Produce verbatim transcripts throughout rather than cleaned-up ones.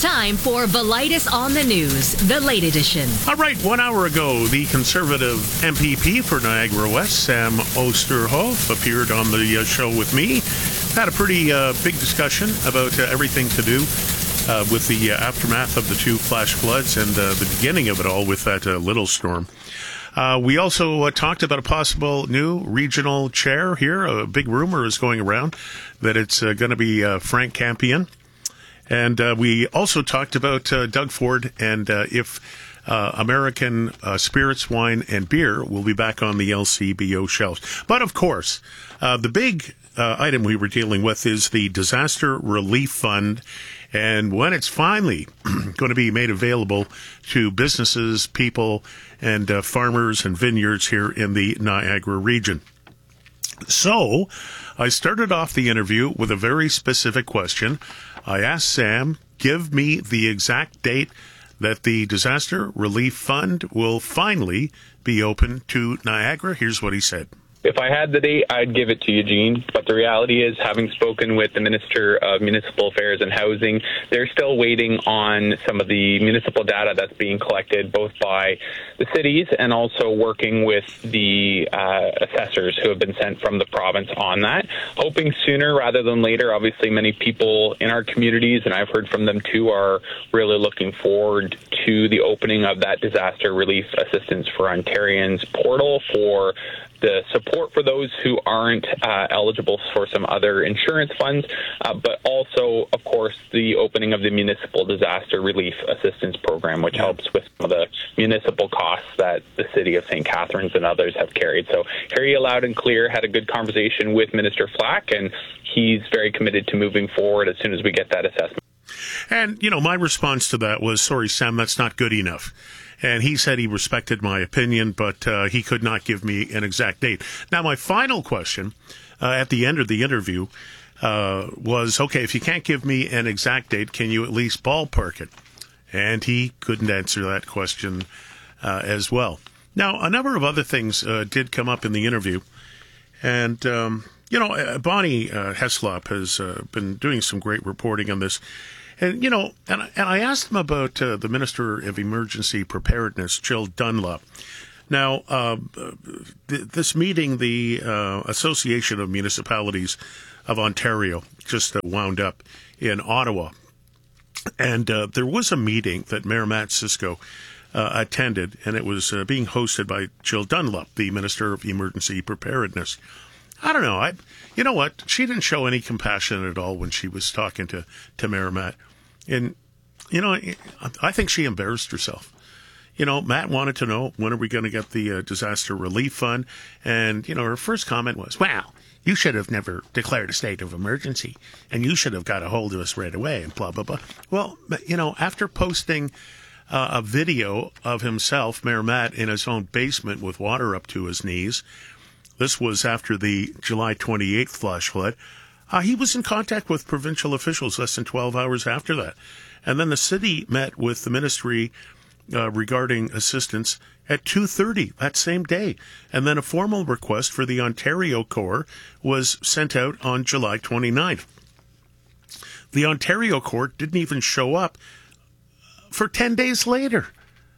time for Velitis on the News, the late edition. All right, one hour ago, the Conservative M P P for Niagara West, Sam Oosterhoff, appeared on the uh, show with me. Had a pretty uh, big discussion about uh, everything to do uh, with the uh, aftermath of the two flash floods and uh, the beginning of it all with that uh, little storm. Uh, we also uh, talked about a possible new regional chair here. A big rumor is going around that it's uh, going to be uh, Frank Campion. And uh, we also talked about uh, Doug Ford and uh, if uh, American uh, spirits, wine, and beer will be back on the L C B O shelves. But, of course, uh, the big uh, item we were dealing with is the Disaster Relief Fund. And when it's finally going to be made available to businesses, people, and uh, farmers and vineyards here in the Niagara region. So I started off the interview with a very specific question. I asked Sam, give me the exact date that the Disaster Relief Fund will finally be open to Niagara. Here's what he said. If I had the date, I'd give it to you, Gene. But the reality is, having spoken with the Minister of Municipal Affairs and Housing, they're still waiting on some of the municipal data that's being collected, both by the cities and also working with the uh, assessors who have been sent from the province on that. Hoping sooner rather than later. Obviously, many people in our communities, and I've heard from them too, are really looking forward to the opening of that Disaster Relief Assistance for Ontarians portal for the support for those who aren't uh, eligible for some other insurance funds, uh, but also, of course, the opening of the Municipal Disaster Relief Assistance Program, which helps with some of the municipal costs that the City of Saint Catharines and others have carried. So hear you loud and clear, had a good conversation with Minister Flack, and he's very committed to moving forward as soon as we get that assessment. And, you know, my response to that was, sorry, Sam, that's not good enough. And he said he respected my opinion, but uh, he could not give me an exact date. Now, my final question uh, at the end of the interview uh, was, okay, if you can't give me an exact date, can you at least ballpark it? And he couldn't answer that question uh, as well. Now, a number of other things uh, did come up in the interview. And, um, you know, uh, Bonnie uh, Heslop has uh, been doing some great reporting on this. And, you know, and, and I asked him about uh, the Minister of Emergency Preparedness, Jill Dunlop. Now, uh, th- this meeting, the uh, Association of Municipalities of Ontario, just uh, wound up in Ottawa. And uh, there was a meeting that Mayor Matt Cisco uh, attended, and it was uh, being hosted by Jill Dunlop, the Minister of Emergency Preparedness. I don't know. I, you know what? She didn't show any compassion at all when she was talking to, to Mayor Matt. And, you know, I think she embarrassed herself. You know, Matt wanted to know, when are we going to get the uh, Disaster Relief Fund? And, you know, her first comment was, wow, you should have never declared a state of emergency, and you should have got a hold of us right away, and blah, blah, blah. Well, you know, after posting uh, a video of himself, Mayor Matt, in his own basement with water up to his knees, this was after the July twenty-eighth flash flood. Uh, he was in contact with provincial officials less than twelve hours after that. And then the city met with the ministry uh, regarding assistance at two thirty that same day. And then a formal request for the Ontario Corps was sent out on July twenty-ninth. The Ontario Corps didn't even show up for ten days later.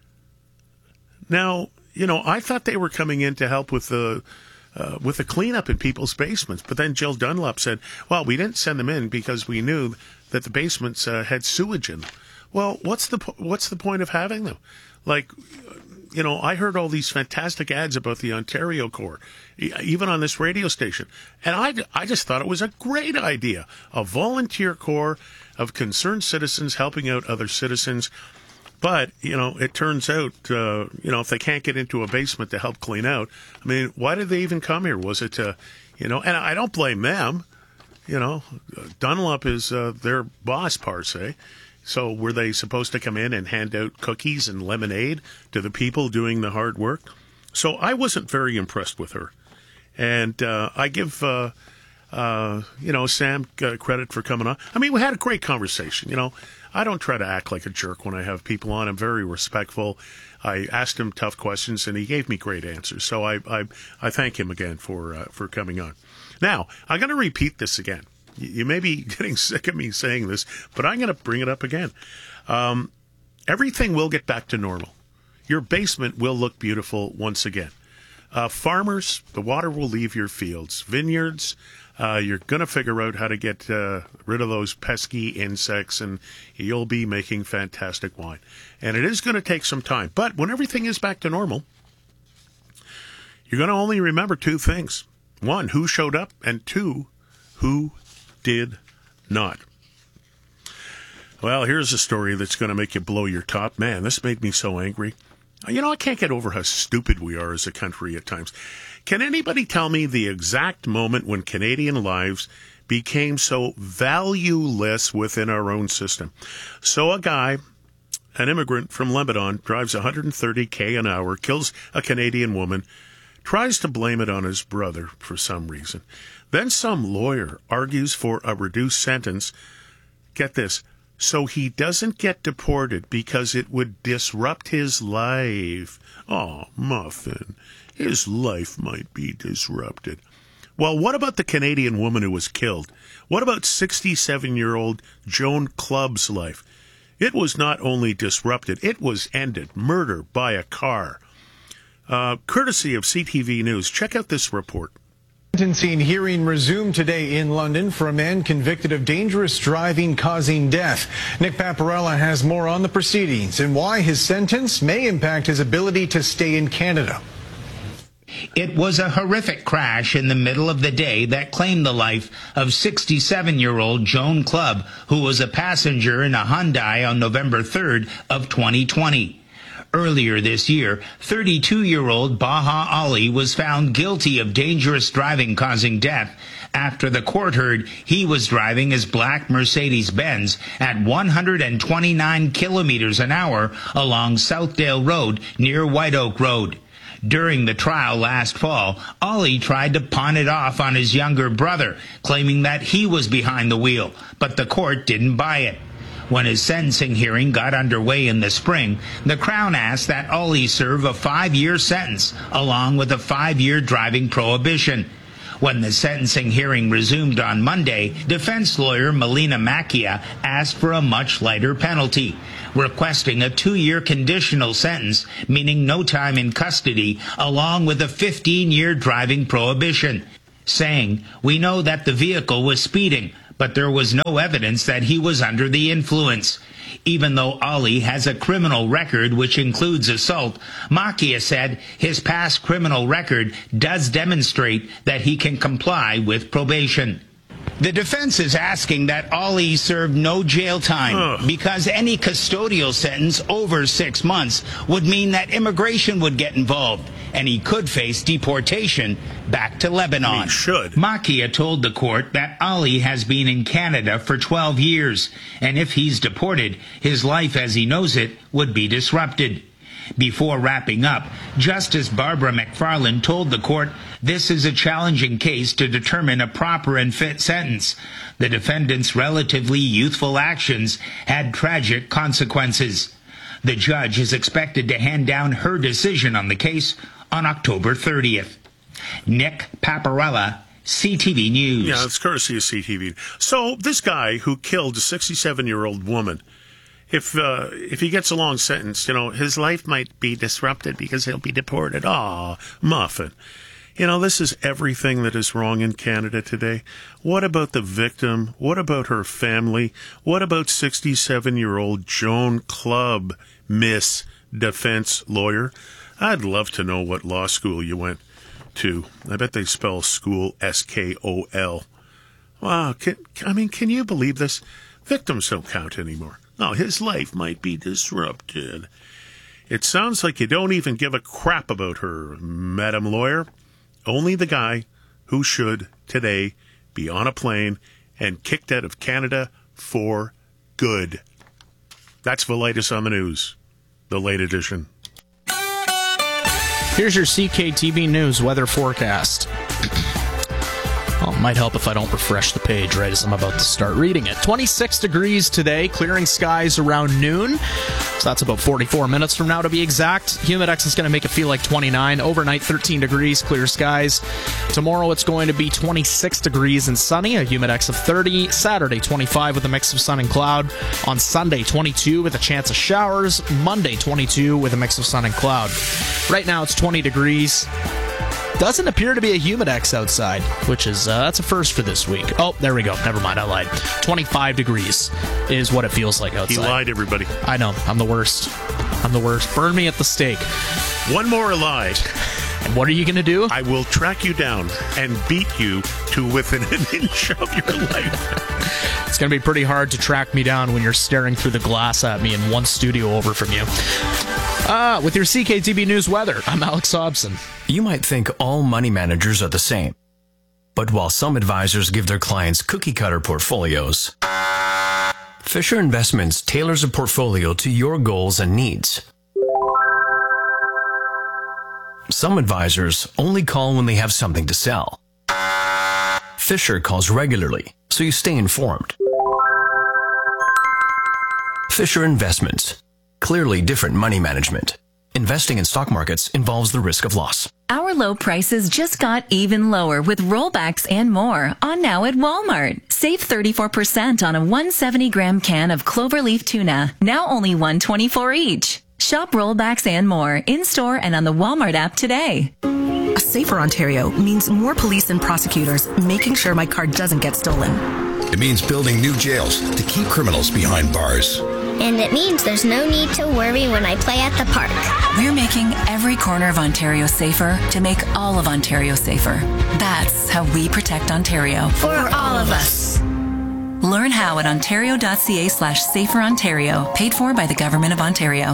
Now, you know, I thought they were coming in to help with the Uh, with the cleanup in people's basements. But then Jill Dunlop said, well, we didn't send them in because we knew that the basements uh, had sewage in them. Well, what's the, what's the point of having them? Like, you know, I heard all these fantastic ads about the Ontario Corps, even on this radio station. And I, I just thought it was a great idea. A volunteer corps of concerned citizens helping out other citizens. But, you know, it turns out, uh, you know, if they can't get into a basement to help clean out, I mean, why did they even come here? Was it, uh, you know, and I don't blame them. You know, Dunlop is uh, their boss, per se. So were they supposed to come in and hand out cookies and lemonade to the people doing the hard work? So I wasn't very impressed with her. And uh, I give, uh, uh, you know, Sam uh, credit for coming on. I mean, we had a great conversation, you know. I don't try to act like a jerk when I have people on. I'm very respectful. I asked him tough questions, and he gave me great answers. So I I, I thank him again for uh, for coming on. Now, I'm going to repeat this again. You may be getting sick of me saying this, but I'm going to bring it up again. Um, everything will get back to normal. Your basement will look beautiful once again. Uh, farmers, the water will leave your fields. Vineyards, uh, you're going to figure out how to get uh, rid of those pesky insects, and you'll be making fantastic wine. And it is going to take some time. But when everything is back to normal, you're going to only remember two things. One, who showed up, and two, who did not. Well, here's a story that's going to make you blow your top. Man, this made me so angry. You know, I can't get over how stupid we are as a country at times. Can anybody tell me the exact moment when Canadian lives became so valueless within our own system? So a guy, an immigrant from Lebanon, drives one hundred thirty K an hour, kills a Canadian woman, tries to blame it on his brother for some reason. Then some lawyer argues for a reduced sentence. Get this. So he doesn't get deported because it would disrupt his life. Oh, Muffin, his life might be disrupted. Well, what about the Canadian woman who was killed? What about sixty-seven-year-old Joan Clubb's life? It was not only disrupted, it was ended. Murder by a car. Uh, courtesy of C T V News. Check out this report. Sentencing hearing resumed today in London for a man convicted of dangerous driving causing death. Nick Paparella has more on the proceedings and why his sentence may impact his ability to stay in Canada. It was a horrific crash in the middle of the day that claimed the life of sixty-seven-year-old Joan Clubb, who was a passenger in a Hyundai on November third of twenty twenty. Earlier this year, thirty-two-year-old Baha Ali was found guilty of dangerous driving causing death after the court heard he was driving his black Mercedes-Benz at one hundred twenty-nine kilometers an hour along Southdale Road near White Oak Road. During the trial last fall, Ali tried to pawn it off on his younger brother, claiming that he was behind the wheel, but the court didn't buy it. When his sentencing hearing got underway in the spring, the Crown asked that Ali serve a five-year sentence, along with a five-year driving prohibition. When the sentencing hearing resumed on Monday, defense lawyer Melina Macchia asked for a much lighter penalty, requesting a two-year conditional sentence, meaning no time in custody, along with a fifteen-year driving prohibition, saying, "We know that the vehicle was speeding, but there was no evidence that he was under the influence." Even though Ali has a criminal record which includes assault, Macchia said his past criminal record does demonstrate that he can comply with probation. The defense is asking that Ali serve no jail time Ugh. because any custodial sentence over six months would mean that immigration would get involved, and he could face deportation back to Lebanon. He should. Macchia told the court that Ali has been in Canada for twelve years, and if he's deported, his life as he knows it would be disrupted. Before wrapping up, Justice Barbara McFarland told the court this is a challenging case to determine a proper and fit sentence. The defendant's relatively youthful actions had tragic consequences. The judge is expected to hand down her decision on the case on October thirtieth. Nick Paparella, C T V News. Yeah, it's courtesy of C T V. So this guy who killed a sixty-seven-year-old woman, If uh, if he gets a long sentence, you know, his life might be disrupted because he'll be deported. Aw, Muffin. You know, this is everything that is wrong in Canada today. What about the victim? What about her family? What about sixty-seven-year-old Joan Clubb, Miss Defense Lawyer? I'd love to know what law school you went to. I bet they spell school S K O L. Wow, can, I mean, can you believe this? Victims don't count anymore. No, his life might be disrupted. It sounds like you don't even give a crap about her, Madam Lawyer. Only the guy who should, today, be on a plane and kicked out of Canada for good. That's Velitis on the News, the late edition. Here's your C K T V News weather forecast. Well, it might help if I don't refresh the page right as I'm about to start reading it. twenty-six degrees today, clearing skies around noon. So that's about forty-four minutes from now to be exact. Humidex is going to make it feel like twenty-nine. Overnight, thirteen degrees, clear skies. Tomorrow it's going to be twenty-six degrees and sunny, a Humidex of thirty. Saturday, twenty-five with a mix of sun and cloud. On Sunday, twenty-two with a chance of showers. Monday, twenty-two with a mix of sun and cloud. Right now it's twenty degrees. Doesn't appear to be a Humidex outside, which is, uh, that's a first for this week. Oh, there we go. Never mind, I lied. twenty-five degrees is what it feels like outside. He lied, everybody. I know. I'm the worst. I'm the worst. Burn me at the stake. One more lie. And what are you going to do? I will track you down and beat you to within an inch of your life. It's going to be pretty hard to track me down when you're staring through the glass at me in one studio over from you. Ah, with your C K T B News weather, I'm Alex Hobson. You might think all money managers are the same. But while some advisors give their clients cookie-cutter portfolios, Fisher Investments tailors a portfolio to your goals and needs. Some advisors only call when they have something to sell. Fisher calls regularly, so you stay informed. Fisher Investments. Clearly different money management. Investing in stock markets involves the risk of loss. Our low prices just got even lower with rollbacks and more on now at Walmart. Save thirty-four percent on a one hundred seventy gram can of cloverleaf tuna, now only one hundred twenty-four dollars each. Shop rollbacks and more in-store and on the Walmart app today. A safer Ontario means more police and prosecutors making sure my car doesn't get stolen. It means building new jails to keep criminals behind bars. And it means there's no need to worry when I play at the park. We're making every corner of Ontario safer to make all of Ontario safer. That's how we protect Ontario. For all of us. Learn how at ontario.ca slash safer Ontario. Paid for by the Government of Ontario.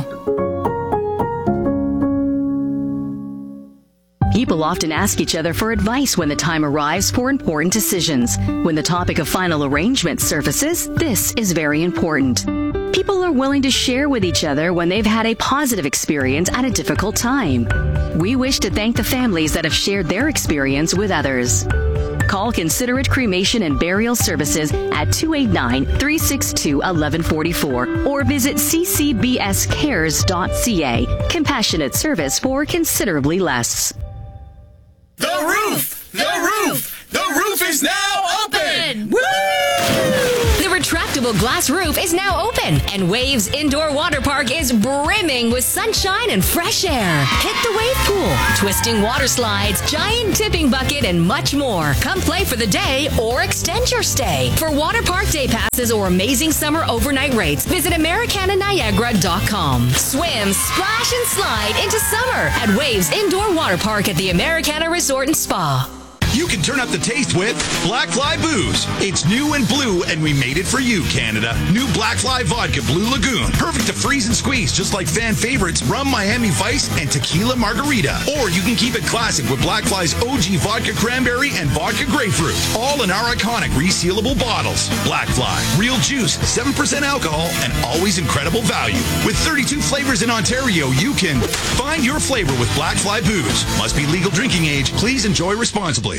People often ask each other for advice when the time arrives for important decisions. When the topic of final arrangement surfaces, this is very important. People are willing to share with each other when they've had a positive experience at a difficult time. We wish to thank the families that have shared their experience with others. Call Considerate Cremation and Burial Services at two eight nine, three six two, one one four four or visit c c b s cares dot c a. Compassionate service for considerably less. The roof! The roof! The roof is now open! Woo! The retractable glass roof is now open, and Waves Indoor Water Park is brimming with sunshine and fresh air. Hit the wave pool, twisting water slides, giant tipping bucket, and much more. Come play for the day or extend your stay. For water park day passes or amazing summer overnight rates, visit Americana Niagara dot com. Swim, splash, and slide into summer at Waves Indoor Water Park at the Americana Resort and Spa. You can turn up the taste with Blackfly Booze. It's new and blue, and we made it for you, Canada. New Blackfly Vodka Blue Lagoon. Perfect to freeze and squeeze, just like fan favorites Rum Miami Vice and Tequila Margarita. Or you can keep it classic with Blackfly's O G Vodka Cranberry and Vodka Grapefruit. All in our iconic resealable bottles. Blackfly. Real juice, seven percent alcohol, and always incredible value. With thirty-two flavors in Ontario, you can find your flavor with Blackfly Booze. Must be legal drinking age. Please enjoy responsibly.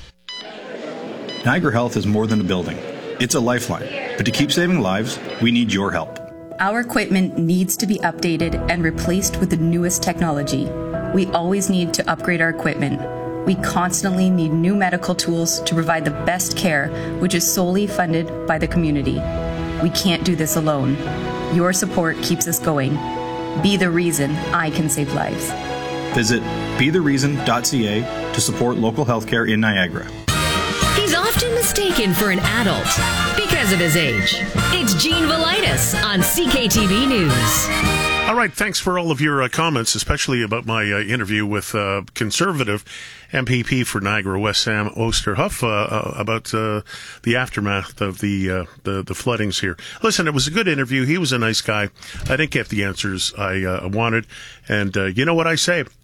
Niagara Health is more than a building. It's a lifeline. But to keep saving lives, we need your help. Our equipment needs to be updated and replaced with the newest technology. We always need to upgrade our equipment. We constantly need new medical tools to provide the best care, which is solely funded by the community. We can't do this alone. Your support keeps us going. Be the reason I can save lives. Visit be the reason dot c a to support local healthcare in Niagara. He's often mistaken for an adult because of his age. It's Gene Velitis on C K T V News. All right, thanks for all of your uh, comments, especially about my uh, interview with uh, Conservative M P P for Niagara West, Sam Osterhoff, uh, uh, about uh, the aftermath of the, uh, the the floodings here. Listen, it was a good interview. He was a nice guy. I didn't get the answers I uh, wanted. And uh, you know what I say?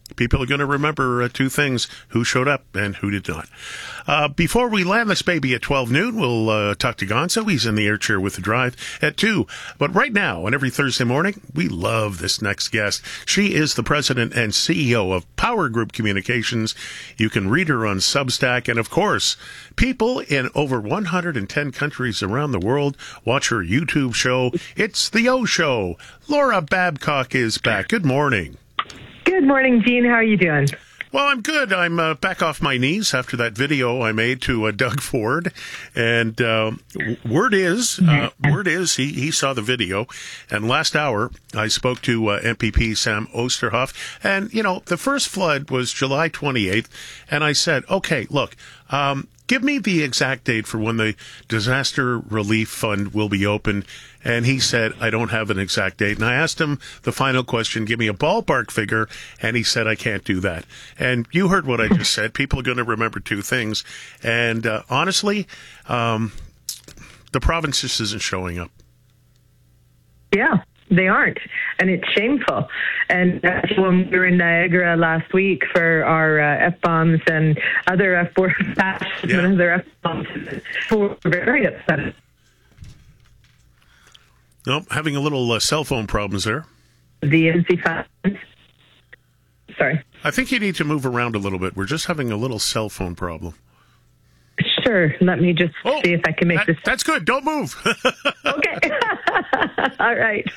People are going to remember uh, two things: who showed up and who did not. Uh, before we land this baby at twelve noon, we'll uh, talk to Gonzo. He's in the air chair with the drive at two. But right now, and every Thursday morning, we love this next guest. She is the president and C E O of Power Group Communications. You can read her on Substack. And, of course, people in over one hundred ten countries around the world watch her YouTube show. It's The O Show. Laura Babcock is back. Good morning. Good morning, Gene. How are you doing? Well, I'm good. I'm uh, back off my knees after that video I made to uh, Doug Ford. And uh, word is, uh, word is he, he saw the video. And last hour, I spoke to uh, M P P Sam Oosterhoff. And, you know, the first flood was July twenty-eighth. And I said, okay, look, um, give me the exact date for when the Disaster Relief Fund will be open. And he said, I don't have an exact date. And I asked him the final question, give me a ballpark figure. And he said, I can't do that. And you heard what I just said. People are going to remember two things. And uh, honestly, um, the province just isn't showing up. Yeah. They aren't, and it's shameful. And uh, when we were in Niagara last week for our uh, F-bombs and other F-bombs yeah. and other F-bombs, we were very upset. Nope, having a little uh, cell phone problems there. The N C funds. Sorry. I think you need to move around a little bit. We're just having a little cell phone problem. Sure. Let me just oh, see if I can make that, this. That's good. Don't move. Okay. All right.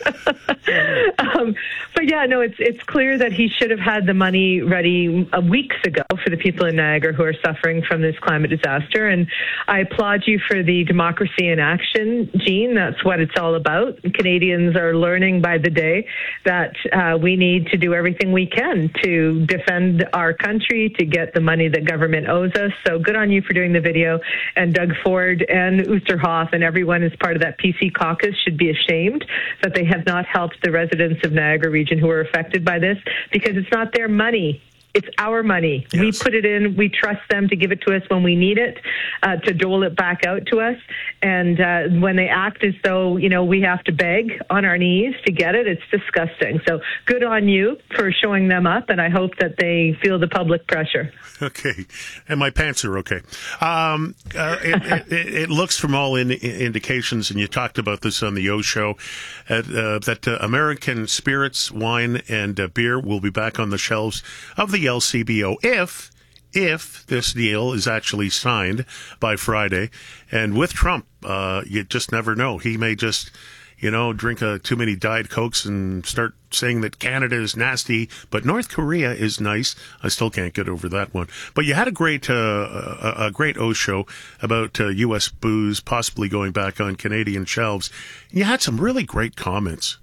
um, but yeah, no, it's it's clear that he should have had the money ready uh, weeks ago for the people in Niagara who are suffering from this climate disaster. And I applaud you for the democracy in action, Gene. That's what it's all about. Canadians are learning by the day that uh, we need to do everything we can to defend our country, to get the money that government owes us. So good on you for doing the video. And Doug Ford and Oosterhoff and everyone as part of that P C caucus should be ashamed that they have not helped the residents of Niagara region who are affected by this, because it's not their money. It's our money. Yes. We put it in. We trust them to give it to us when we need it, uh, to dole it back out to us. And uh, when they act as though, you know, we have to beg on our knees to get it, it's disgusting. So good on you for showing them up, and I hope that they feel the public pressure. Okay. And my pants are okay. Um, uh, it, it, it looks from all in, indications, and you talked about this on the O Show, uh, uh, that uh, American spirits, wine, and uh, beer will be back on the shelves of the L C B O if if this deal is actually signed by Friday. And with Trump, uh, you just never know. He may just, you know, drink uh, too many Diet Cokes and start saying that Canada is nasty, but North Korea is nice. I still can't get over that one. But you had a great, uh, a, a great O show about uh, U S booze possibly going back on Canadian shelves. You had some really great comments.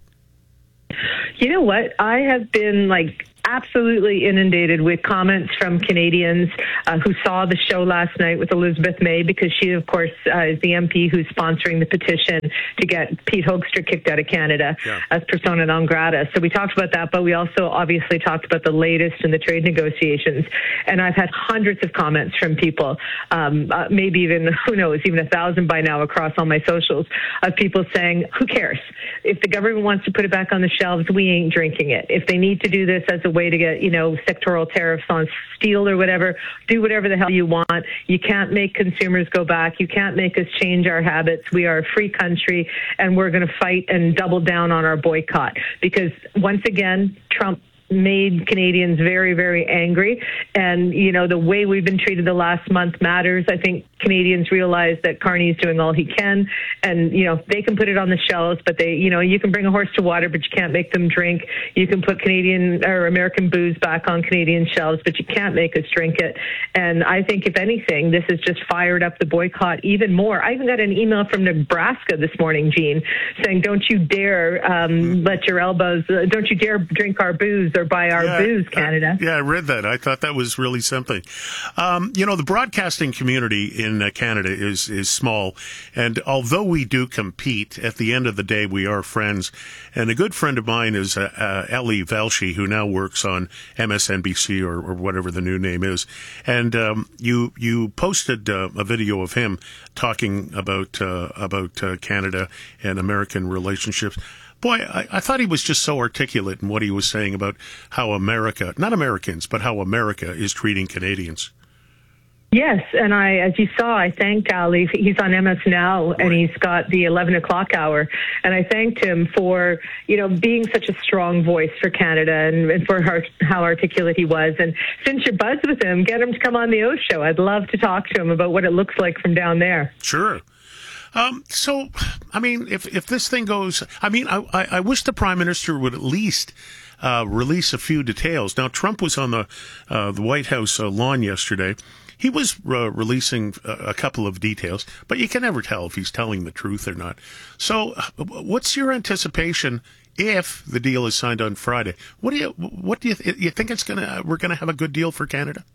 You know what? I have been like absolutely inundated with comments from Canadians uh, who saw the show last night with Elizabeth May, because she, of course, uh, is the M P who's sponsoring the petition to get Pete Hoekstra kicked out of Canada yeah. as persona non grata. So we talked about that, but we also obviously talked about the latest in the trade negotiations. And I've had hundreds of comments from people, um, uh, maybe even, who knows, even a thousand by now across all my socials, of people saying, who cares? If the government wants to put it back on the shelves, we ain't drinking it. If they need to do this as a way to get, you know, sectoral tariffs on steel or whatever, do whatever the hell you want. You can't make consumers go back. You can't make us change our habits. We are a free country, and we're going to fight and double down on our boycott, because once again, Trump made Canadians very, very angry. And, you know, the way we've been treated the last month matters. I think Canadians realize that Carney's doing all he can, and, you know, they can put it on the shelves, but they, you know, you can bring a horse to water, but you can't make them drink. You can put Canadian or American booze back on Canadian shelves, but you can't make us drink it. And I think, if anything, this has just fired up the boycott even more. I even got an email from Nebraska this morning, Gene, saying, don't you dare um, let your elbows, uh, don't you dare drink our booze or buy our yeah, booze, Canada. Uh, yeah, I read that. I thought that was really something. Um, you know, the broadcasting community in uh, Canada is is small, and although we do compete, at the end of the day, we are friends. And a good friend of mine is uh, uh, Ellie Velshi, who now works on M S N B C or, or whatever the new name is. And um, you you posted uh, a video of him talking about uh, about uh, Canada and American relationships. Boy, I, I thought he was just so articulate in what he was saying about how America, not Americans, but how America is treating Canadians. Yes, and I, as you saw, I thanked Ali. He's on M S Now, and he's got the eleven o'clock hour. And I thanked him for, you know, being such a strong voice for Canada and, and for her, how articulate he was. And since you're buzzed with him, get him to come on the O Show. I'd love to talk to him about what it looks like from down there. Sure. Um, so, I mean, if if this thing goes, I mean, I, I, I wish the Prime Minister would at least uh, release a few details. Now, Trump was on the uh, the White House uh, lawn yesterday. He was uh, releasing a, a couple of details, but you can never tell if he's telling the truth or not. So, uh, what's your anticipation if the deal is signed on Friday? What do you what do you th- you think it's gonna we're gonna have a good deal for Canada?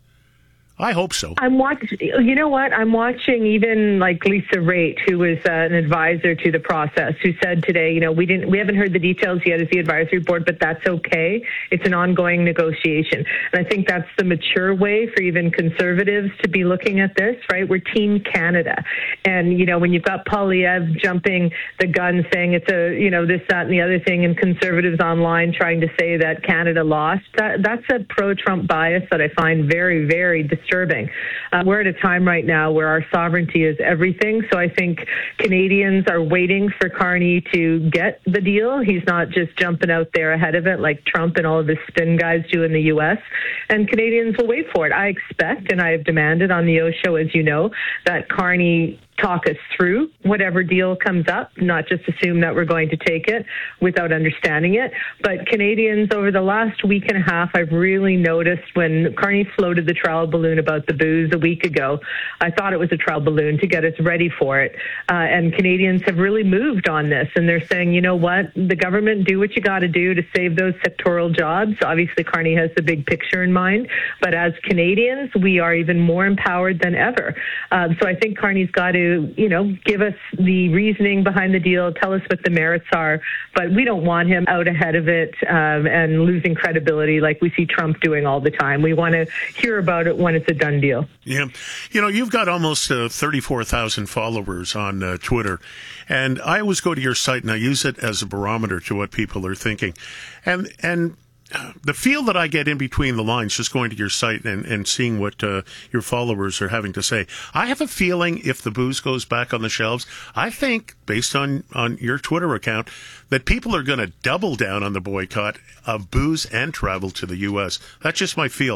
I hope so. I'm watching. You know what? I'm watching even like Lisa Raitt, who was uh, an advisor to the process, who said today, you know, we didn't, we haven't heard the details yet as the advisory board, but that's okay. It's an ongoing negotiation, and I think that's the mature way for even conservatives to be looking at this. Right? We're Team Canada, and you know, when you've got Poilievre jumping the gun, saying it's a, you know, this, that, and the other thing, and conservatives online trying to say that Canada lost, that, that's a pro-Trump bias that I find very, very disturbing. Disturbing. Uh, we're at a time right now where our sovereignty is everything. So I think Canadians are waiting for Carney to get the deal. He's not just jumping out there ahead of it like Trump and all of his spin guys do in the U S. And Canadians will wait for it. I expect, and I have demanded on the O Show, as you know, that Carney talk us through whatever deal comes up, not just assume that we're going to take it without understanding it. But Canadians, over the last week and a half, I've really noticed when Carney floated the trial balloon about the booze a week ago, I thought it was a trial balloon to get us ready for it. Uh, and Canadians have really moved on this, and they're saying, you know what, the government, do what you got to do to save those sectoral jobs. Obviously, Carney has the big picture in mind, but as Canadians, we are even more empowered than ever. Um, so I think Carney's got to, you know, give us the reasoning behind the deal, tell us what the merits are, but we don't want him out ahead of it um, and losing credibility like we see Trump doing all the time. We want to hear about it when it's a done deal. Yeah. You know, you've got almost uh, thirty-four thousand followers on uh, Twitter, and I always go to your site and I use it as a barometer to what people are thinking. And, and, the feel that I get in between the lines, just going to your site and, and seeing what uh, your followers are having to say, I have a feeling if the booze goes back on the shelves, I think, based on, on your Twitter account, that people are going to double down on the boycott of booze and travel to the U S. That's just my feel.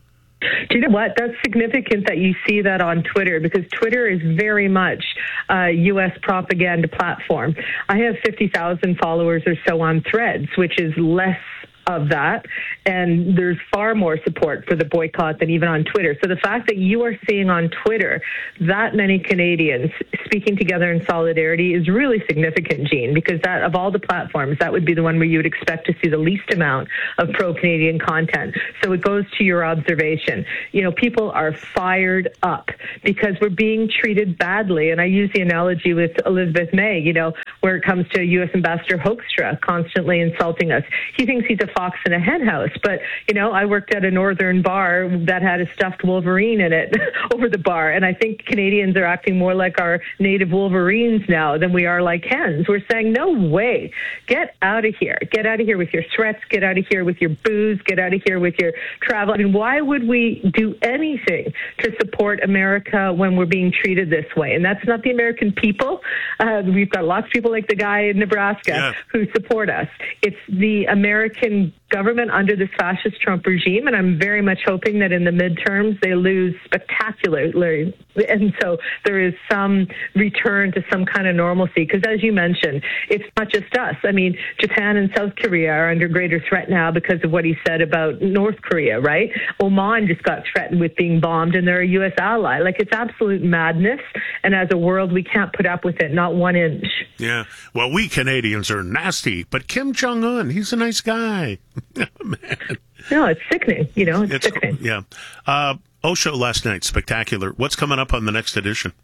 Do you know what? That's significant that you see that on Twitter, because Twitter is very much a U S propaganda platform. I have fifty thousand followers or so on Threads, which is less of that, and there's far more support for the boycott than even on Twitter. So the fact that you are seeing on Twitter that many Canadians speaking together in solidarity is really significant, Jean, because that, of all the platforms, that would be the one where you would expect to see the least amount of pro-Canadian content. So it goes to your observation. You know, people are fired up because we're being treated badly. And I use the analogy with Elizabeth May, you know, where it comes to U S Ambassador Hoekstra constantly insulting us. He thinks he's a fox in a hen house. But, you know, I worked at a northern bar that had a stuffed Wolverine in it over the bar. And I think Canadians are acting more like our native Wolverines now than we are like hens. We're saying, no way. Get out of here. Get out of here with your threats. Get out of here with your booze. Get out of here with your travel. I mean, why would we do anything to support America when we're being treated this way? And that's not the American people. Uh, we've got lots of people like the guy in Nebraska yeah. who support us. It's the American government under this fascist Trump regime, and I'm very much hoping that in the midterms they lose spectacularly, and so there is some return to some kind of normalcy, because as you mentioned, it's not just us. I mean, Japan and South Korea are under greater threat now because of what he said about North Korea, right? Oman just got threatened with being bombed, and they're a U S ally. Like, it's absolute madness, and as a world, we can't put up with it, not one inch. Yeah, well, we Canadians are nasty, but Kim Jong-un, he's a nice guy. Man. No, it's sickening. You know, it's, it's sickening. Yeah. Uh, Osho last night, spectacular. What's coming up on the next edition?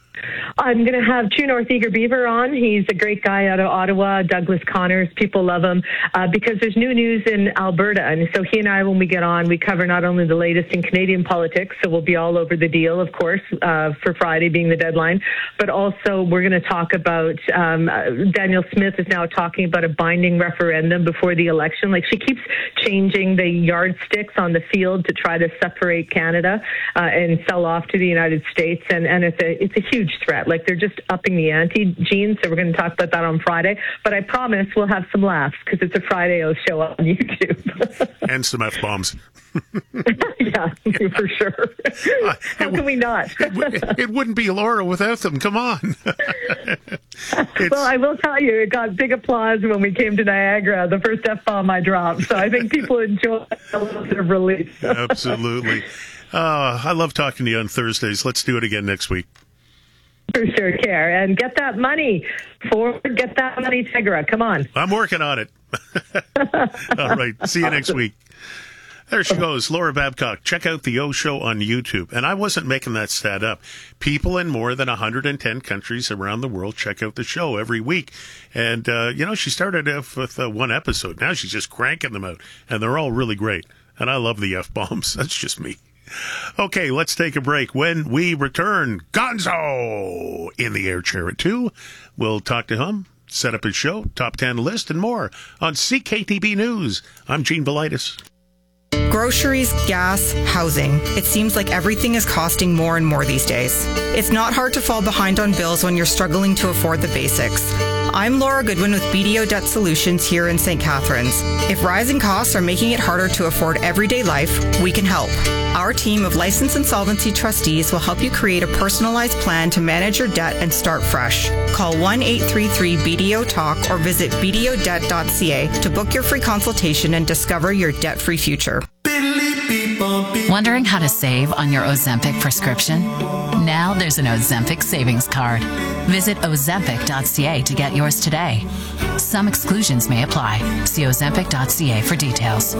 I'm going to have True North Eager Beaver on. He's a great guy out of Ottawa, Douglas Connors. People love him uh, because there's new news in Alberta. And so he and I, when we get on, we cover not only the latest in Canadian politics, so we'll be all over the deal, of course, uh, for Friday being the deadline, but also we're going to talk about, um, uh, Danielle Smith is now talking about a binding referendum before the election. Like, she keeps changing the yardsticks on the field to try to separate Canada uh, and sell off to the United States. And, and it's a, it's a huge threat. Like, they're just upping the ante, Gene, so we're going to talk about that on Friday. But I promise we'll have some laughs because it's a Friday show on YouTube. And some F-bombs. Yeah, for sure. How can we not? it, it wouldn't be Laura without them. Come on. Well, I will tell you, it got big applause when we came to Niagara, the first F-bomb I dropped. So I think people enjoy a little bit of relief. Absolutely. Uh, I love talking to you on Thursdays. Let's do it again next week. For sure, Care. And get that money. Forward, get that money, Tegra. Come on. I'm working on it. All right. See you next week. There she goes, Laura Babcock. Check out the O Show on YouTube. And I wasn't making that stat up. People in more than one hundred ten countries around the world check out the show every week. And, uh, you know, she started off with uh, one episode. Now she's just cranking them out. And they're all really great. And I love the F-bombs. That's just me. Okay, let's take a break. When we return, Gonzo in the air chair at two. We'll talk to him, set up his show, top ten list, and more on C K T B News. I'm Gene Belaitis. Groceries, gas, housing. It seems like everything is costing more and more these days. It's not hard to fall behind on bills when you're struggling to afford the basics. I'm Laura Goodwin with B D O Debt Solutions here in Saint Catharines. If rising costs are making it harder to afford everyday life, we can help. Our team of licensed insolvency trustees will help you create a personalized plan to manage your debt and start fresh. Call one eight three three B D O Talk or visit b d o debt dot c a to book your free consultation and discover your debt-free future. Wondering how to save on your Ozempic prescription? Now there's an Ozempic savings card. Visit ozempic dot c a to get yours today. Some exclusions may apply. See ozempic dot c a for details.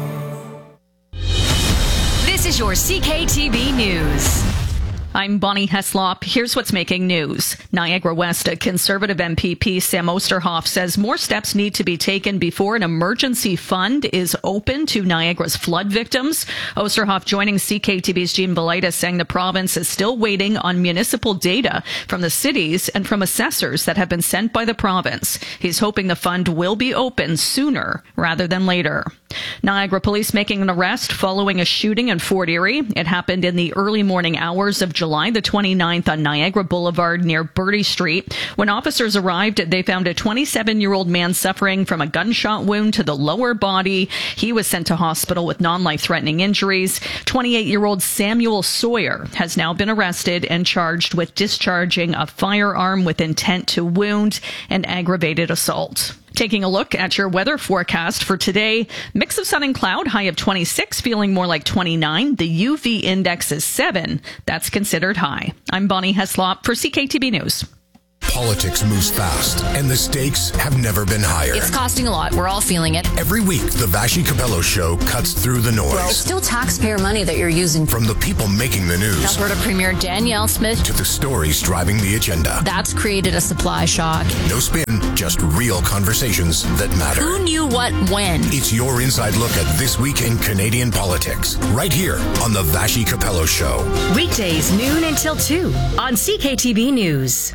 This is your C K T B News. I'm Bonnie Heslop. Here's what's making news. Niagara West, a Conservative M P P, Sam Osterhoff, says more steps need to be taken before an emergency fund is open to Niagara's flood victims. Osterhoff joining C K T B's Gene Belaitis, saying the province is still waiting on municipal data from the cities and from assessors that have been sent by the province. He's hoping the fund will be open sooner rather than later. Niagara police making an arrest following a shooting in Fort Erie. It happened in the early morning hours of July the twenty-ninth on Niagara Boulevard near Bertie Street. When officers arrived, they found a twenty-seven-year-old man suffering from a gunshot wound to the lower body. He was sent to hospital with non-life-threatening injuries. twenty-eight-year-old Samuel Sawyer has now been arrested and charged with discharging a firearm with intent to wound and aggravated assault. Taking a look at your weather forecast for today, mix of sun and cloud, high of twenty-six, feeling more like twenty-nine. The U V index is seven. That's considered high. I'm Bonnie Heslop for C K T B News. Politics moves fast, and the stakes have never been higher. It's costing a lot. We're all feeling it. Every week, the Vassy Capello Show cuts through the noise. Well, it's still taxpayer money that you're using. From the people making the news. Alberta Premier Danielle Smith. To the stories driving the agenda. That's created a supply shock. No spin, just real conversations that matter. Who knew what when? It's your inside look at this week in Canadian politics. Right here on the Vassy Capello Show. Weekdays, noon until two on C K T B News.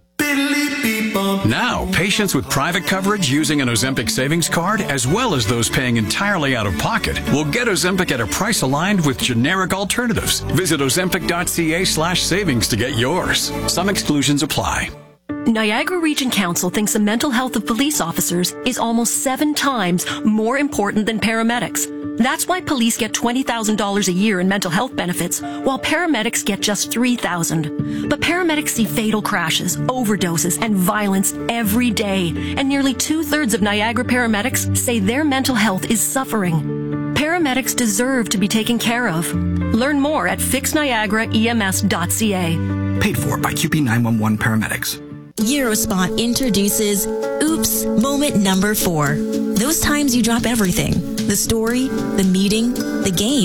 Now, patients with private coverage using an Ozempic savings card, as well as those paying entirely out of pocket, will get Ozempic at a price aligned with generic alternatives. Visit ozempic dot c a slash savings to get yours. Some exclusions apply. Niagara Region Council thinks the mental health of police officers is almost seven times more important than paramedics. That's why police get twenty thousand dollars a year in mental health benefits, while paramedics get just three thousand dollars. But paramedics see fatal crashes, overdoses, and violence every day, and nearly two-thirds of Niagara paramedics say their mental health is suffering. Paramedics deserve to be taken care of. Learn more at fix niagara e m s dot c a. Paid for by Q P nine one one Paramedics. Eurospot introduces Oops Moment Number Four. Those times you drop everything. The story, the meeting, the game.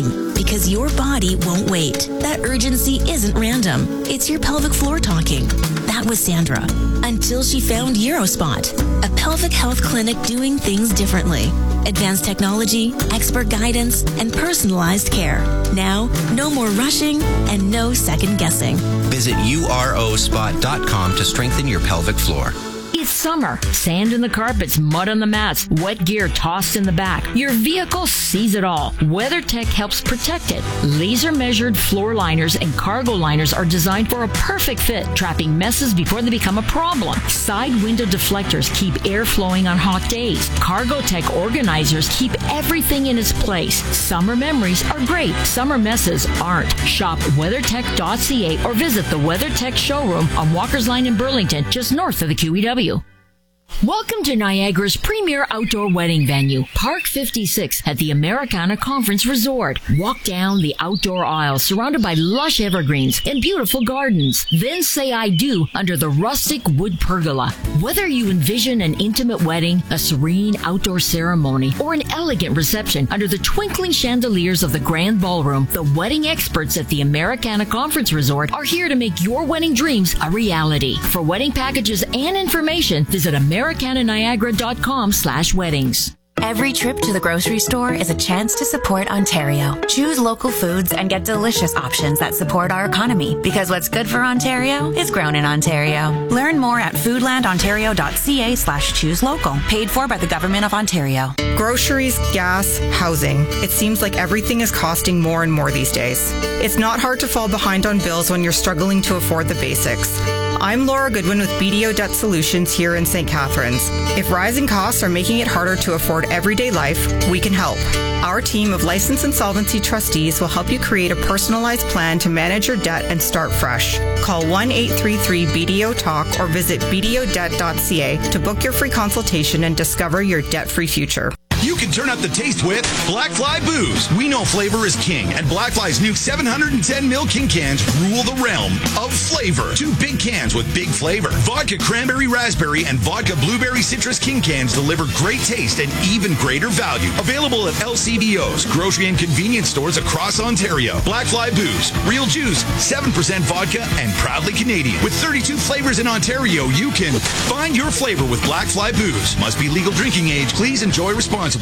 because your body won't wait. That urgency isn't random. It's your pelvic floor talking. That was Sandra. Until she found Eurospot, a pelvic health clinic doing things differently. Advanced technology, expert guidance, and personalized care. Now, no more rushing and no second guessing. Visit U R O spot dot com to strengthen your pelvic floor. It's summer. Sand in the carpets, mud on the mats, wet gear tossed in the back. Your vehicle sees it all. WeatherTech helps protect it. Laser-measured floor liners and cargo liners are designed for a perfect fit, trapping messes before they become a problem. Side window deflectors keep air flowing on hot days. Cargotech organizers keep everything in its place. Summer memories are great. Summer messes aren't. Shop weathertech dot c a or visit the WeatherTech showroom on Walker's Line in Burlington, just north of the Q E W. Welcome to Niagara's premier outdoor wedding venue, Park fifty-six at the Americana Conference Resort. Walk down the outdoor aisle surrounded by lush evergreens and beautiful gardens. Then say I do under the rustic wood pergola. Whether you envision an intimate wedding, a serene outdoor ceremony, or an elegant reception under the twinkling chandeliers of the grand ballroom, the wedding experts at the Americana Conference Resort are here to make your wedding dreams a reality. For wedding packages and information, visit Americana Niagara dot com slash weddings. Every trip to the grocery store is a chance to support Ontario. Choose local foods and get delicious options that support our economy, because what's good for Ontario is grown in Ontario. Learn more at foodland ontario dot c a slash choose local. Paid for by the Government of Ontario. Groceries, gas, housing. It seems like everything is costing more and more these days. It's not hard to fall behind on bills when you're struggling to afford the basics. I'm Laura Goodwin with B D O Debt Solutions here in Saint Catharines. If rising costs are making it harder to afford everyday life, we can help. Our team of licensed insolvency trustees will help you create a personalized plan to manage your debt and start fresh. Call one eight three three B D O talk or visit b d o debt dot c a to book your free consultation and discover your debt-free future. You can turn up the taste with Black Fly Booze. We know flavor is king, and Black Fly's new seven hundred ten milliliter king cans rule the realm of flavor. Two big cans with big flavor. Vodka Cranberry Raspberry and Vodka Blueberry Citrus king cans deliver great taste and even greater value. Available at L C B Os, grocery and convenience stores across Ontario. Black Fly Booze. Real juice, seven percent vodka, and proudly Canadian. With thirty-two flavors in Ontario, you can find your flavor with Black Fly Booze. Must be legal drinking age. Please enjoy responsibly.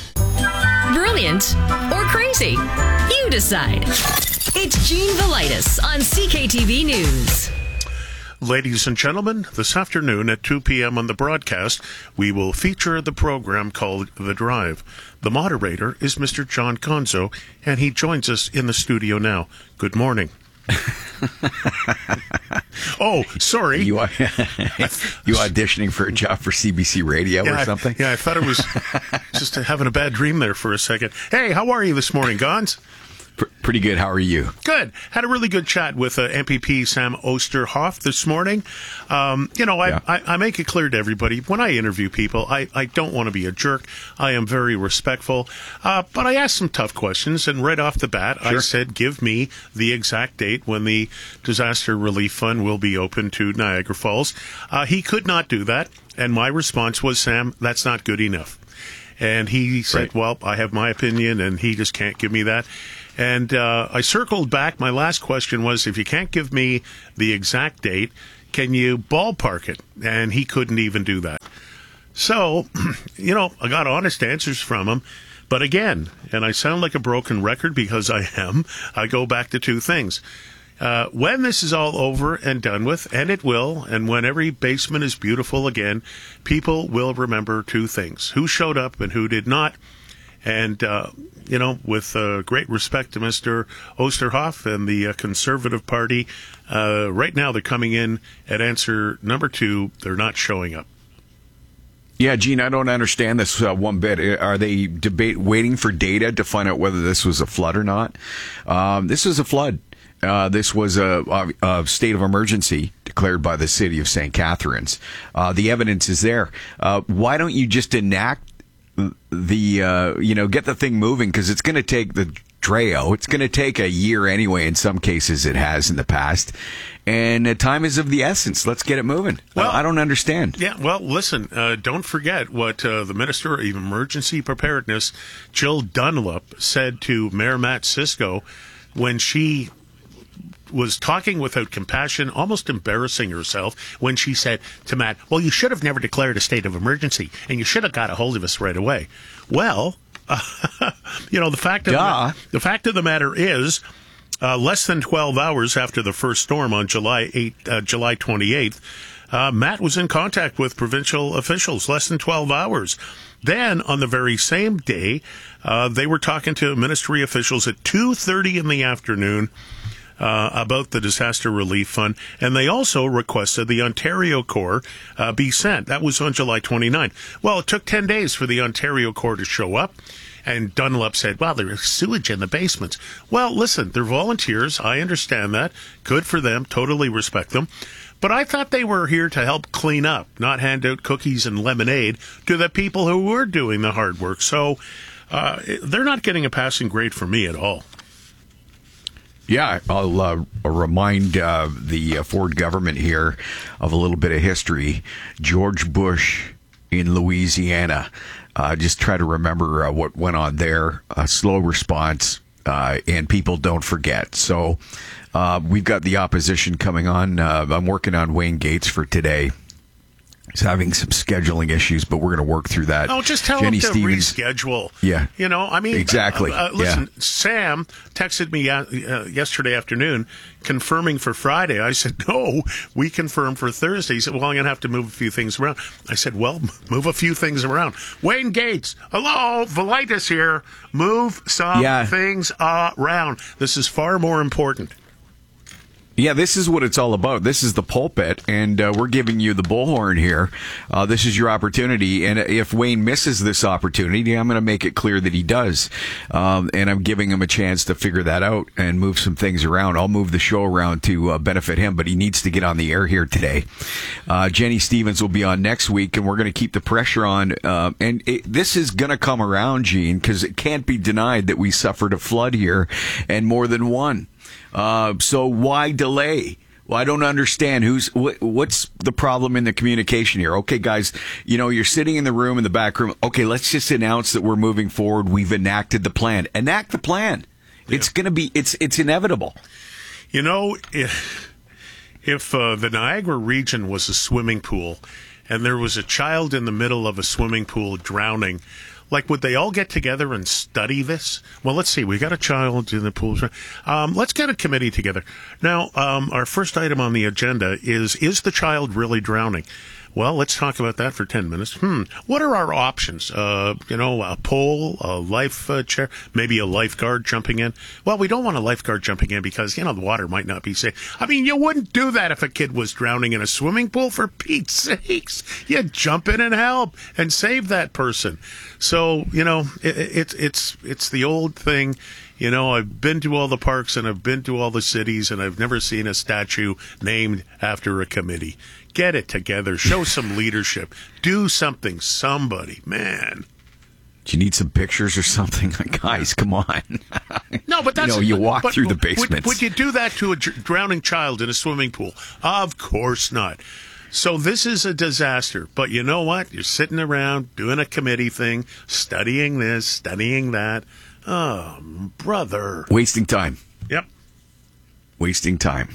Brilliant or crazy? You decide. It's Gene Velitis on C K T V News. Ladies and gentlemen, this afternoon at two p.m. on the broadcast, we will feature the program called The Drive. The moderator is Mister John Conzo, and he joins us in the studio now. Good morning. Oh, sorry. You, are, you auditioning for a job for C B C Radio yeah, or something? I, yeah, I thought it was just having a bad dream there for a second. Hey, how are you this morning, Gons? P- pretty good. How are you? Good. Had a really good chat with uh, M P P Sam Oosterhoff this morning. Um, you know, I, yeah. I, I make it clear to everybody, when I interview people, I, I don't want to be a jerk. I am very respectful. Uh, but I asked some tough questions, and right off the bat, sure. I said, give me the exact date when the Disaster Relief Fund will be open to Niagara Falls. Uh, he could not do that, and my response was, Sam, that's not good enough. And he said, right. well, I have my opinion, and he just can't give me that. And uh, I circled back. My last question was, if you can't give me the exact date, can you ballpark it? And he couldn't even do that. So, you know, I got honest answers from him. But again, and I sound like a broken record because I am, I go back to two things. Uh, when this is all over and done with, and it will, and when every basement is beautiful again, people will remember two things: who showed up and who did not. And, uh, you know, with uh, great respect to Mister Oosterhoff and the uh, Conservative Party, uh, right now they're coming in at answer number two. They're not showing up. Yeah, Gene, I don't understand this uh, one bit. Are they debate waiting for data to find out whether this was a flood or not? Um, this is a flood. Uh, this was a, a, a state of emergency declared by the city of Saint Catharines. Uh, the evidence is there. Uh, why don't you just enact the, uh, you know, get the thing moving? Because it's going to take the Treo. It's going to take a year anyway. In some cases, it has in the past. And uh, time is of the essence. Let's get it moving. Well, uh, I don't understand. Yeah, well, listen, uh, don't forget what uh, the Minister of Emergency Preparedness, Jill Dunlop, said to Mayor Matt Cisco when she was talking without compassion, almost embarrassing herself, when she said to Matt, well, you should have never declared a state of emergency, and you should have got a hold of us right away. Well, uh, you know, the fact of the, the fact of the matter is, Uh, less than twelve hours after the first storm on July eighth, uh, July twenty-eighth, uh, Matt was in contact with provincial officials. Less than twelve hours. Then, on the very same day, uh, they were talking to ministry officials at two thirty in the afternoon uh, about the disaster relief fund, and they also requested the Ontario Corps uh, be sent. That was on July twenty-ninth. Well, it took ten days for the Ontario Corps to show up. And Dunlop said, well, there's sewage in the basements. Well, listen, they're volunteers. I understand that. Good for them. Totally respect them. But I thought they were here to help clean up, not hand out cookies and lemonade to the people who were doing the hard work. So uh, they're not getting a passing grade from me at all. Yeah, I'll uh, remind uh, the uh, Ford government here of a little bit of history. George Bush in Louisiana. Uh, just try to remember uh, what went on there. A slow response, uh, and people don't forget. So uh, we've got the opposition coming on. Uh, I'm working on Wayne Gates for today. He's having some scheduling issues, but we're going to work through that. Oh, just tell Jenny him to Stevens, reschedule. Yeah. You know, I mean, exactly. Uh, uh, listen, yeah. Sam texted me uh, yesterday afternoon confirming for Friday. I said, no, we confirmed for Thursday. He said, well, I'm going to have to move a few things around. I said, well, move a few things around. Wayne Gates, hello, Velitis here. Move some yeah. things around. This is far more important. Yeah, this is what it's all about. This is the pulpit, and uh, we're giving you the bullhorn here. Uh, this is your opportunity, and if Wayne misses this opportunity, I'm going to make it clear that he does, um, and I'm giving him a chance to figure that out and move some things around. I'll move the show around to uh, benefit him, but he needs to get on the air here today. Uh, Jenny Stevens will be on next week, and we're going to keep the pressure on, uh, and it, this is going to come around, Gene, because it can't be denied that we suffered a flood here, and more than one. Uh, so why delay? Well, I don't understand who's what, what's the problem in the communication here. Okay, guys, you know, you're sitting in the room, in the back room. Okay, let's just announce that we're moving forward. We've enacted the plan. Enact the plan. Yeah. It's going to be, it's, it's inevitable. You know, if, if uh, the Niagara region was a swimming pool and there was a child in the middle of a swimming pool drowning, like, would they all get together and study this? Well, let's see. We got a child in the pool. Um, let's get a committee together. Now, um, our first item on the agenda is, is the child really drowning? Well, let's talk about that for ten minutes. Hmm. What are our options? Uh, you know, a pole, a life uh, chair, maybe a lifeguard jumping in. Well, we don't want a lifeguard jumping in because, you know, the water might not be safe. I mean, you wouldn't do that if a kid was drowning in a swimming pool, for Pete's sakes. You'd jump in and help and save that person. So, you know, it, it, it's, it's the old thing. You know, I've been to all the parks and I've been to all the cities, and I've never seen a statue named after a committee. Get it together. Show some leadership. Do something. Somebody. Man. Do you need some pictures or something? Guys, come on. No, but that's... You know, you walk but, through the would, basements. Would you do that to a drowning child in a swimming pool? Of course not. So this is a disaster. But you know what? You're sitting around doing a committee thing, studying this, studying that. Oh, brother. Wasting time. Yep. Wasting time.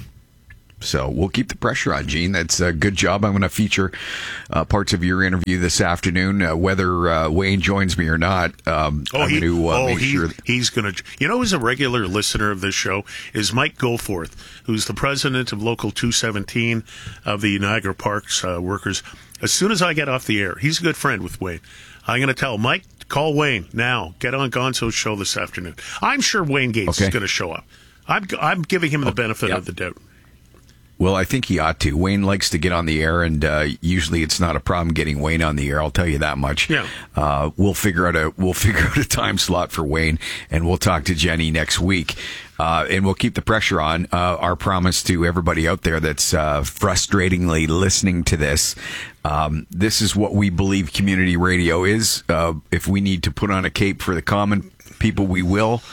So we'll keep the pressure on, Gene. That's a good job. I'm going to feature uh, parts of your interview this afternoon, uh, whether uh, Wayne joins me or not. Um, oh, I'm he, going to uh, oh, make he, sure. He's going to. You know, who's a regular listener of this show is Mike Goforth, who's the president of Local two seventeen of the Niagara Parks uh, workers. As soon as I get off the air, he's a good friend with Wayne. I'm going to tell Mike, call Wayne now. Get on Gonzo's show this afternoon. I'm sure Wayne Gates okay. is going to show up. I'm, I'm giving him the benefit yep. of the doubt. Well, I think he ought to. Wayne likes to get on the air, and uh, usually it's not a problem getting Wayne on the air. I'll tell you that much. Yeah. Uh, we'll figure out a we'll figure out a time slot for Wayne, and we'll talk to Jenny next week, uh, and we'll keep the pressure on. Uh, our promise to everybody out there that's uh, frustratingly listening to this. Um, this is what we believe community radio is. Uh, if we need to put on a cape for the common people, we will.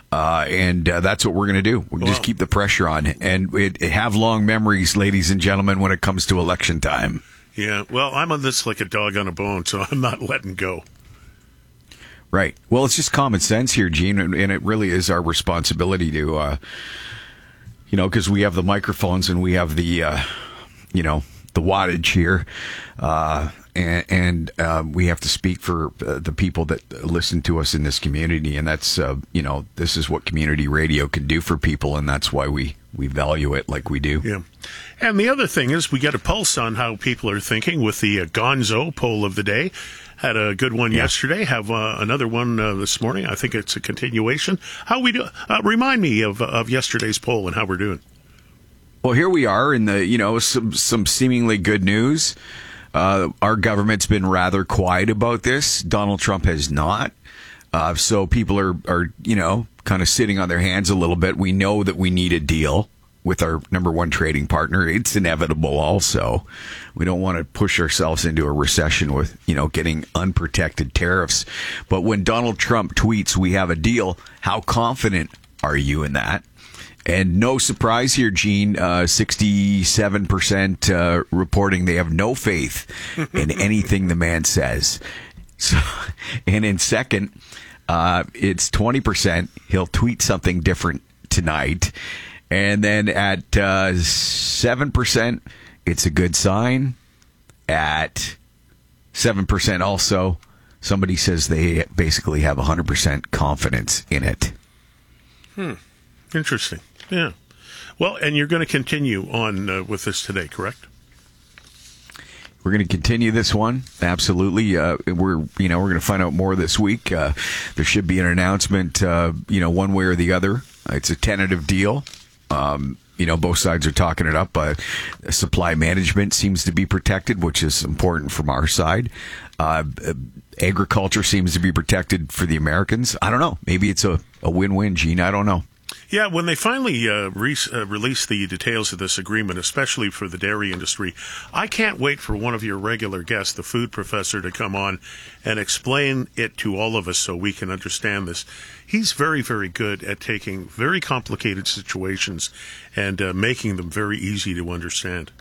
Uh, and uh, that's what we're going to do. We'll just keep the pressure on and it, it have long memories, ladies and gentlemen, when it comes to election time. Yeah, well, I'm on this like a dog on a bone, so I'm not letting go. Right. Well, it's just common sense here, Gene, and, and it really is our responsibility to, uh, you know, because we have the microphones and we have the, uh, you know, the wattage here. Uh, and and uh, we have to speak for uh, the people that listen to us in this community. And that's, uh, you know, this is what community radio can do for people. And that's why we, we value it like we do. Yeah. And the other thing is we get a pulse on how people are thinking with the uh, Gonzo poll of the day. Had a good one yeah. yesterday. Have uh, another one uh, this morning. I think it's a continuation. How we do? Uh, remind me of of yesterday's poll and how we're doing. Well, here we are in the, you know, some some seemingly good news. Uh, our government's been rather quiet about this. Donald Trump has not. Uh, so people are, are, you know, kind of sitting on their hands a little bit. We know that we need a deal with our number one trading partner. It's inevitable also. We don't want to push ourselves into a recession with, you know, getting unprotected tariffs. But when Donald Trump tweets, we have a deal, how confident are you in that? And no surprise here, Gene, uh, sixty-seven percent uh, reporting they have no faith in anything the man says. So, and in second, uh, it's twenty percent. He'll tweet something different tonight. And then at uh, seven percent, it's a good sign. At seven percent also, somebody says they basically have one hundred percent confidence in it. Hmm. Interesting. Yeah. Well, and you're going to continue on uh, with this today, correct? We're going to continue this one. Absolutely. Uh, we're, you know, we're going to find out more this week. Uh, there should be an announcement, uh, you know, one way or the other. It's a tentative deal. Um, you know, both sides are talking it up. Uh, supply management seems to be protected, which is important from our side. Uh, agriculture seems to be protected for the Americans. I don't know. Maybe it's a, a win-win, Gene. I don't know. Yeah, when they finally uh, re- uh, release the details of this agreement, especially for the dairy industry, I can't wait for one of your regular guests, the food professor, to come on and explain it to all of us so we can understand this. He's very, very good at taking very complicated situations and uh, making them very easy to understand.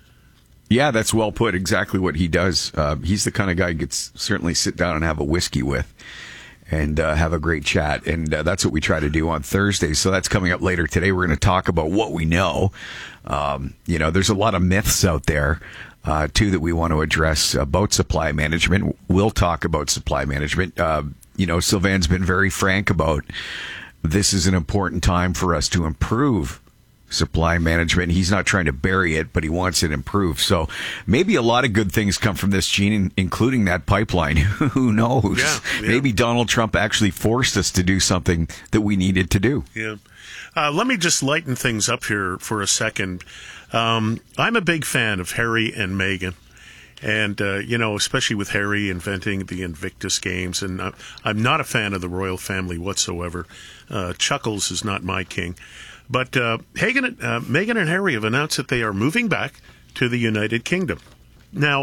Yeah, that's well put. Exactly what he does. Uh, he's the kind of guy you could certainly sit down and have a whiskey with. And uh, have a great chat. And uh, that's what we try to do on Thursdays. So that's coming up later today. We're going to talk about what we know. Um, you know, there's a lot of myths out there, uh, too, that we want to address about supply management. We'll talk about supply management. Uh, you know, Sylvan's been very frank about this is an important time for us to improve supply management. He's not trying to bury it, but he wants it improved. So maybe a lot of good things come from this, Gene, including that pipeline. Who knows? Yeah, yeah. Maybe Donald Trump actually forced us to do something that we needed to do. Yeah. Uh, let me just lighten things up here for a second. Um, I'm a big fan of Harry and Meghan. And, uh, you know, especially with Harry inventing the Invictus Games. And uh, I'm not a fan of the royal family whatsoever. Uh, Chuckles is not my king. But uh, Hagen, uh, Meghan and Harry have announced that they are moving back to the United Kingdom. Now,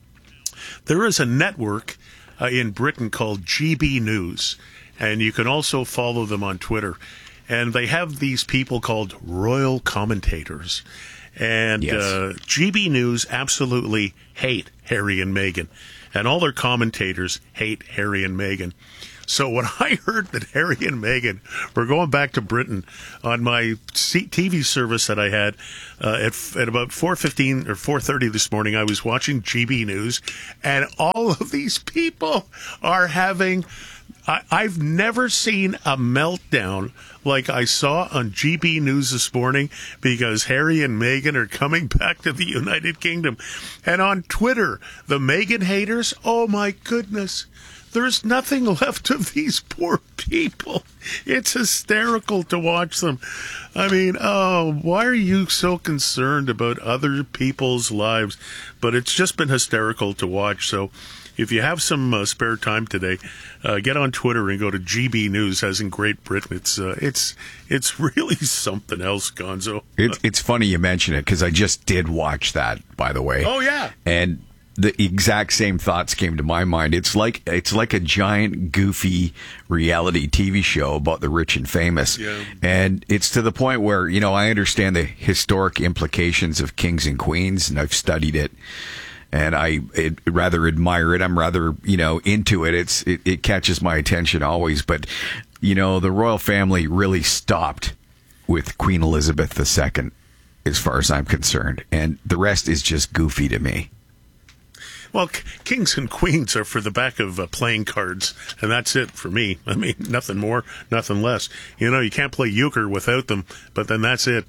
there is a network uh, in Britain called G B News, and you can also follow them on Twitter. And they have these people called royal commentators. And yes. uh, G B News absolutely hate Harry and Meghan. And all their commentators hate Harry and Meghan. So when I heard that Harry and Meghan were going back to Britain on my T V service that I had uh, at, at about four fifteen or four thirty this morning, I was watching G B News, and all of these people are having... I, I've never seen a meltdown like I saw on G B News this morning because Harry and Meghan are coming back to the United Kingdom. And on Twitter, the Meghan haters, oh my goodness... There's nothing left of these poor people. It's hysterical to watch them. I mean, oh, why are you so concerned about other people's lives? But it's just been hysterical to watch. So if you have some uh, spare time today, uh, get on Twitter and go to G B News, as in Great Britain. It's uh, it's it's really something else, Gonzo. It, it's funny you mention it because I just did watch that, by the way. Oh, yeah. And the exact same thoughts came to my mind. It's like it's like a giant, goofy reality T V show about the rich and famous. Yeah. And it's to the point where, you know, I understand the historic implications of kings and queens, and I've studied it. And I it, rather admire it. I'm rather, you know, into it. It's it, it catches my attention always. But, you know, the royal family really stopped with Queen Elizabeth the Second, as far as I'm concerned. And the rest is just goofy to me. Well, k- kings and queens are for the back of uh, playing cards, and that's it for me. I mean, nothing more, nothing less. You know, you can't play euchre without them, but then that's it.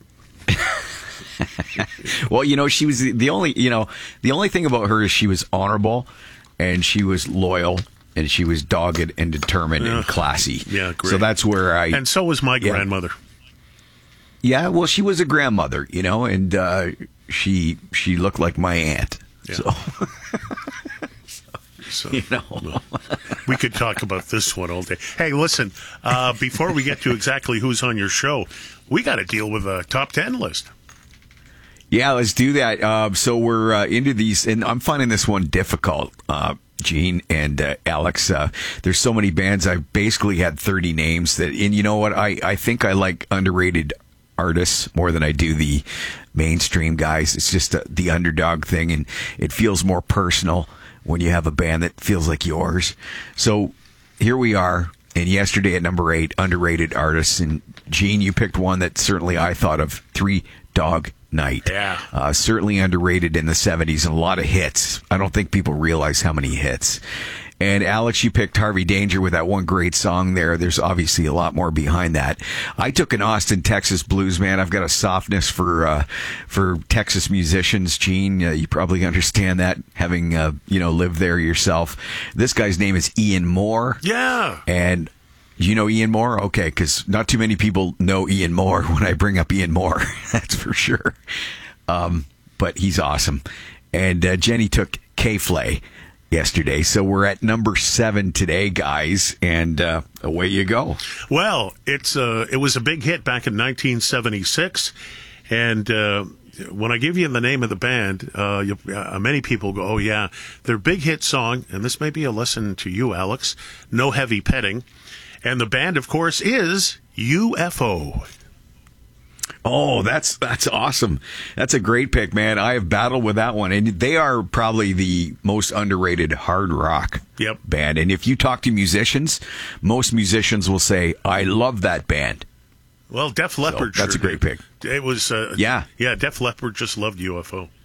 Well, you know, she was the, the only, you know, the only thing about her is she was honorable, and she was loyal, and she was dogged and determined Yeah. and classy. Yeah, great. So that's where I... And so was my Yeah. grandmother. Yeah, well, she was a grandmother, you know, and uh, she she looked like my aunt. Yeah. So, So, you know. well, we could talk about this one all day. Hey, listen, uh, before we get to exactly who's on your show, we got to deal with a top ten list. Yeah, let's do that. Uh, so we're uh, into these, and I'm finding this one difficult, uh, Gene and uh, Alex. Uh, there's so many bands. I basically had thirty names that, and you know what? I, I think I like underrated artists more than I do the mainstream guys. It's just uh, the underdog thing, and it feels more personal when you have a band that feels like yours. So here we are. And yesterday at number eight, underrated artists. And Gene, you picked one that certainly I thought of, Three Dog Night. Yeah. Uh, certainly underrated in the seventies and a lot of hits. I don't think people realize how many hits. And Alex, you picked Harvey Danger with that one great song there. There's obviously a lot more behind that. I took an Austin, Texas blues man. I've got a softness for uh, for Texas musicians. Gene, uh, you probably understand that, having uh, you know lived there yourself. This guy's name is Ian Moore. Yeah. And you know Ian Moore? Okay, because not too many people know Ian Moore when I bring up Ian Moore. That's for sure. Um, but he's awesome. And uh, Jenny took K-Flay yesterday. So we're at number seven today, guys, and uh, away you go. Well, it's uh, it was a big hit back in nineteen seventy-six, and uh, when I give you the name of the band, uh, you, uh, many people go, oh, yeah, their big hit song, and this may be a lesson to you, Alex, No Heavy Petting, and the band, of course, is U F O. Oh, that's that's awesome. That's a great pick, man. I have battled with that one. And they are probably the most underrated hard rock yep. band. And if you talk to musicians, most musicians will say, I love that band. Well, Def Leppard so that's sure a great did. pick. It was, uh, yeah. Yeah, Def Leppard just loved U F O.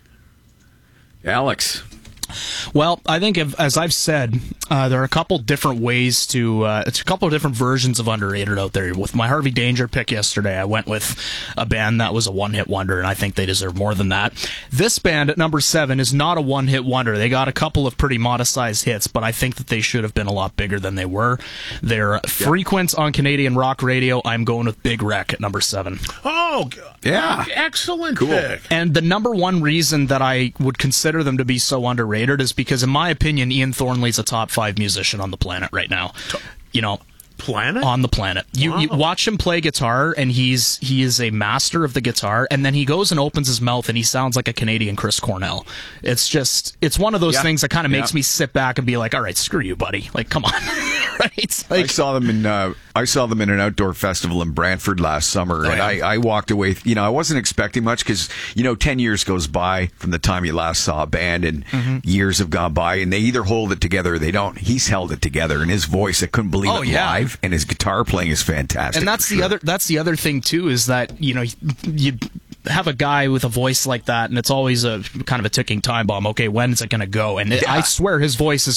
Alex. Well, I think if, as I've said, uh, there are a couple different ways to, uh, it's a couple of different versions of underrated out there. With my Harvey Danger pick yesterday, I went with a band that was a one-hit wonder, and I think they deserve more than that. This band at number seven is not a one-hit wonder. They got a couple of pretty modest-sized hits, but I think that they should have been a lot bigger than they were. They're yep. frequent on Canadian rock radio. I'm going with Big Wreck at number seven. Oh, yeah. Excellent cool. pick. And the number one reason that I would consider them to be so underrated is because, in my opinion, Ian Thornley's a top five musician on the planet right now. You know, planet on the planet. You, wow. you watch him play guitar, and he's he is a master of the guitar. And then he goes and opens his mouth, and he sounds like a Canadian Chris Cornell. It's just it's one of those yeah. things that kind of makes yeah. me sit back and be like, all right, screw you, buddy. Like, come on. Right? Like, I saw them in uh, I saw them in an outdoor festival in Brantford last summer, oh, and yeah. I, I walked away. You know, I wasn't expecting much because you know, ten years goes by from the time you last saw a band, and mm-hmm. years have gone by, and they either hold it together or they don't. He's held it together, and his voice, I couldn't believe oh, it yeah. live, and his guitar playing is fantastic. And that's the sure. other that's the other thing too, is that you know you have a guy with a voice like that, and it's always a kind of a ticking time bomb. Okay, when is it going to go? And it, yeah. I swear his voice is